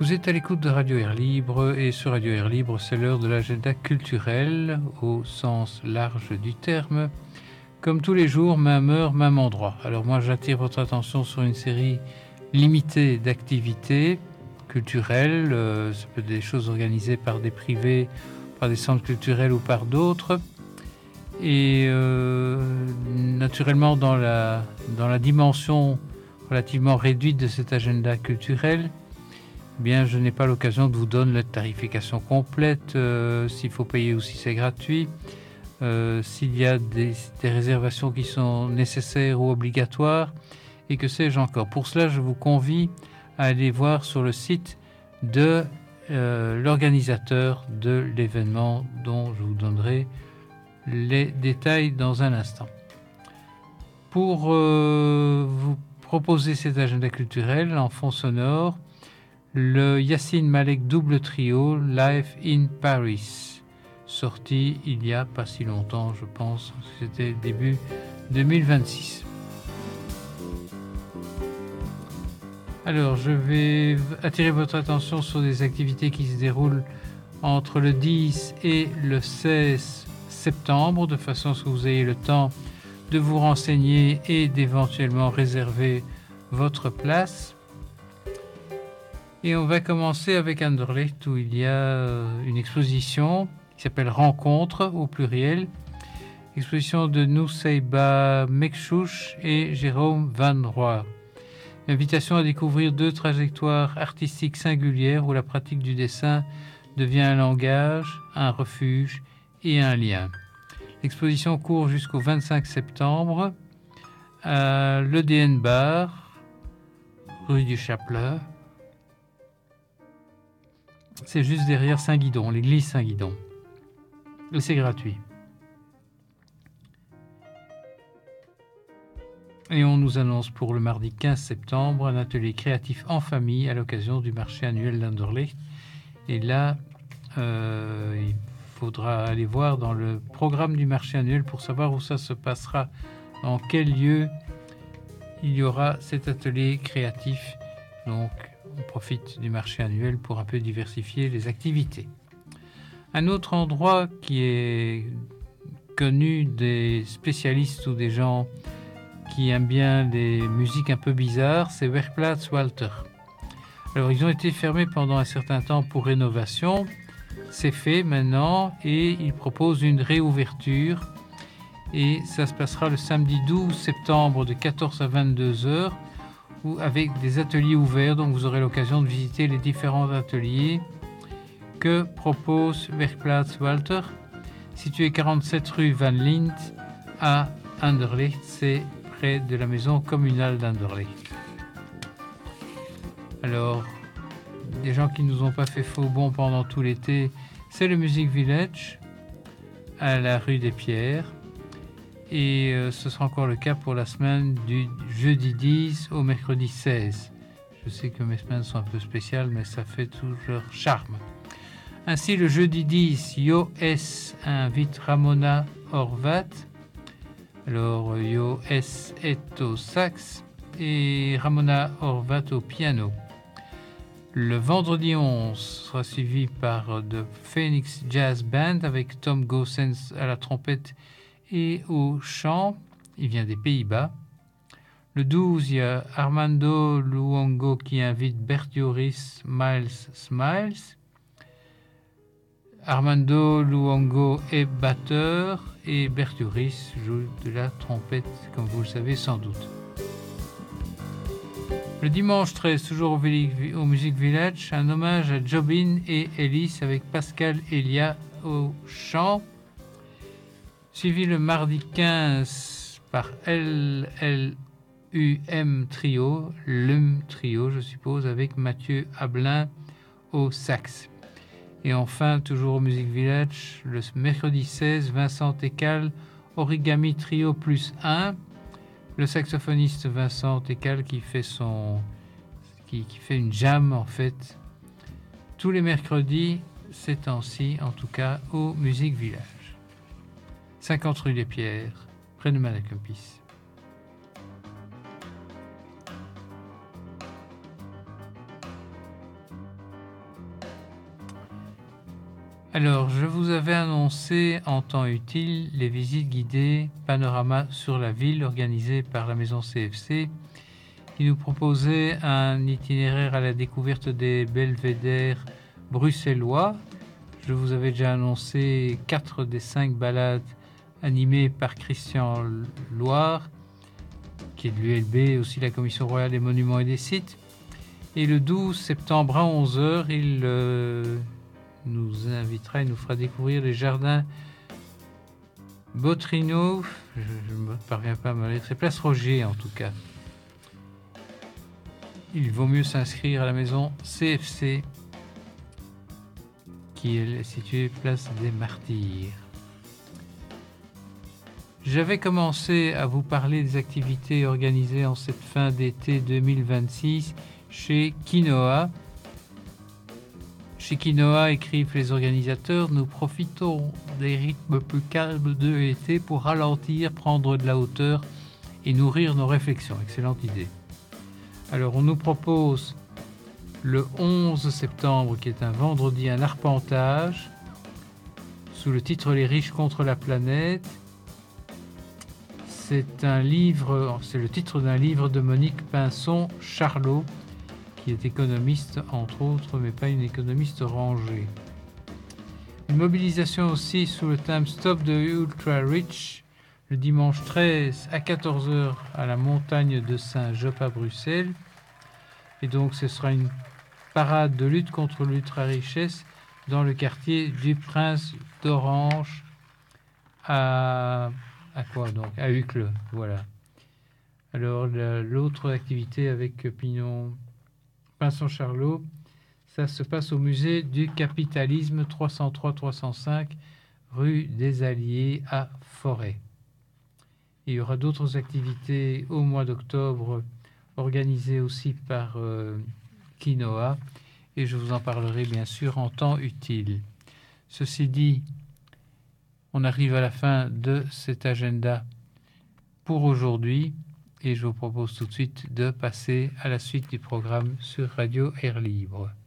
Vous êtes à l'écoute de Radio Air Libre et sur Radio Air Libre, c'est l'heure de l'agenda culturel au sens large du terme. Comme tous les jours, même heure, même endroit. Alors moi, j'attire votre attention sur une série limitée d'activités culturelles. Ça peut être des choses organisées par des privés, par des centres culturels ou par d'autres. Et naturellement, dans la dimension relativement réduite de cet agenda culturel, eh bien, je n'ai pas l'occasion de vous donner la tarification complète, s'il faut payer ou si c'est gratuit, s'il y a des réservations qui sont nécessaires ou obligatoires, et que sais-je encore. Pour cela, je vous convie à aller voir sur le site de l'organisateur de l'événement dont je vous donnerai les détails dans un instant. Pour vous proposer cet agenda culturel en fond sonore, le Yassine Malek double trio Live in Paris, sorti il y a pas si longtemps, je pense, c'était début 2026. Alors, je vais attirer votre attention sur des activités qui se déroulent entre le 10 et le 16 septembre, de façon à ce que vous ayez le temps de vous renseigner et d'éventuellement réserver votre place. Et on va commencer avec Anderlecht, où il y a une exposition qui s'appelle Rencontre au pluriel. Exposition de Nusseibeh Mekchouch et Jérôme Van Roy. Invitation à découvrir deux trajectoires artistiques singulières où la pratique du dessin devient un langage, un refuge et un lien. L'exposition court jusqu'au 25 septembre à l'EDN Bar, rue du Chapelet. C'est juste derrière Saint-Guidon, l'église Saint-Guidon. Et c'est gratuit. Et on nous annonce pour le mardi 15 septembre un atelier créatif en famille à l'occasion du marché annuel d'Anderlecht. Et là, il faudra aller voir dans le programme du marché annuel pour savoir où ça se passera, dans quel lieu il y aura cet atelier créatif. Donc, on profite du marché annuel pour un peu diversifier les activités. Un autre endroit qui est connu des spécialistes ou des gens qui aiment bien les musiques un peu bizarres, c'est Werkplatz Walter. Alors, ils ont été fermés pendant un certain temps pour rénovation. C'est fait maintenant et ils proposent une réouverture. Et ça se passera le samedi 12 septembre de 14 à 22 heures. Ou avec des ateliers ouverts, donc vous aurez l'occasion de visiter les différents ateliers que propose Werkplatz Walter, situé 47 rue Van Lint à Anderlecht, c'est près de la maison communale d'Anderlecht. Alors, des gens qui nous ont pas fait faux bon pendant tout l'été, c'est le Music Village à la rue des Pierres. Et ce sera encore le cas pour la semaine du jeudi 10 au mercredi 16. Je sais que mes semaines sont un peu spéciales, mais ça fait tout leur charme. Ainsi, le jeudi 10, Yo S invite Ramona Horvat. Alors, Yo S est au sax et Ramona Horvat au piano. Le vendredi 11 sera suivi par The Phoenix Jazz Band avec Tom Goossens à la trompette et au chant, il vient des Pays-Bas. Le 12, il y a Armando Luongo qui invite Bert Joris Smiles. Armando Luongo est batteur et Bert Joris joue de la trompette, comme vous le savez sans doute. Le dimanche 13, toujours au Music Village, un hommage à Jobin et Ellis avec Pascal Elia au chant. Suivi le mardi 15 par LLUM Trio, LUM Trio, je suppose, avec Mathieu Ablin au sax. Et enfin, toujours au Music Village, le mercredi 16, Vincent Tecal, Origami Trio plus 1. Le saxophoniste Vincent Tecal qui fait une jam, en fait, tous les mercredis, ces temps-ci, en tout cas, au Music Village. 50 rue des Pierres, près de Malacompis. Alors, je vous avais annoncé en temps utile les visites guidées Panorama sur la ville organisées par la maison CFC qui nous proposait un itinéraire à la découverte des belvédères bruxellois. Je vous avais déjà annoncé 4 des 5 balades animées par Christian Loire, qui est de l'ULB, aussi la Commission royale des monuments et des sites. Et le 12 septembre à 11h, il nous invitera, il nous fera découvrir les jardins Botrino, je ne parviens pas à me lire, c'est Place Roger en tout cas. Il vaut mieux s'inscrire à la maison CFC, qui est située place des Martyrs. J'avais commencé à vous parler des activités organisées en cette fin d'été 2026 chez Quinoa. Chez Quinoa, écrivent les organisateurs, nous profitons des rythmes plus calmes de l'été pour ralentir, prendre de la hauteur et nourrir nos réflexions. Excellente idée. Alors, on nous propose le 11 septembre, qui est un vendredi, un arpentage sous le titre Les riches contre la planète. C'est le titre d'un livre de Monique Pinson-Charlot, qui est économiste entre autres, mais pas une économiste rangée. Une mobilisation aussi sous le thème Stop the Ultra Rich, le dimanche 13 à 14h à la montagne de Saint-Job à Bruxelles. Et donc ce sera une parade de lutte contre l'ultra-richesse dans le quartier du Prince d'Orange à Uccle, voilà. Alors l'autre activité avec Pinson-Charlot, ça se passe au musée du capitalisme 303-305 rue des Alliés à Forêt. Il y aura d'autres activités au mois d'octobre organisées aussi par Quinoa, et je vous en parlerai bien sûr en temps utile. Ceci dit, on arrive à la fin de cet agenda pour aujourd'hui et je vous propose tout de suite de passer à la suite du programme sur Radio Air Libre.